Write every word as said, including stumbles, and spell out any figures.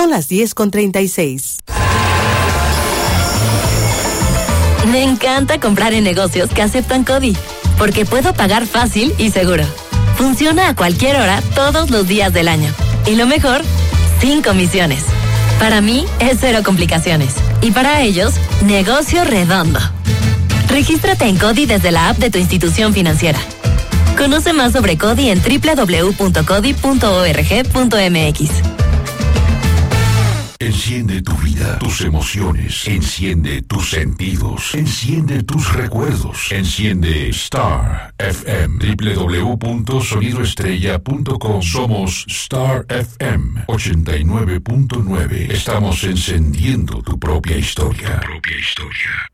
Son las diez con treinta y seis. Me encanta comprar en negocios que aceptan CODI, porque puedo pagar fácil y seguro. Funciona a cualquier hora, todos los días del año. Y lo mejor, sin comisiones. Para mí, es cero complicaciones. Y para ellos, negocio redondo. Regístrate en CODI desde la app de tu institución financiera. Conoce más sobre CODI en doble u doble u doble u punto codi punto org punto m x. Enciende tu vida, tus emociones, enciende tus sentidos, enciende tus recuerdos, enciende Star F M, doble u doble u doble u punto sonido estrella punto com. Somos Star F M ochenta y nueve punto nueve. Estamos encendiendo tu propia historia. Tu propia historia.